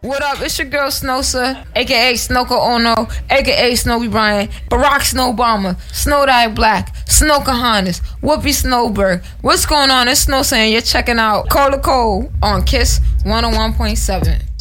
What up? It's your girl Snosa, aka Snoka Ono, aka Snowy Bryan, Barack Snow Obama, Snow Diet Black, Snow Kahanis, Whoopi Snowberg. What's going on? It's Snow saying you're checking out Cola Cole on Kiss 101.7.